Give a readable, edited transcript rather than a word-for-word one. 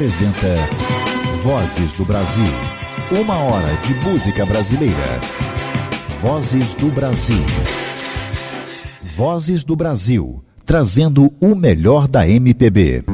apresenta Vozes do Brasil. 1 hora de música brasileira. Vozes do Brasil. Vozes do Brasil, trazendo o melhor da MPB.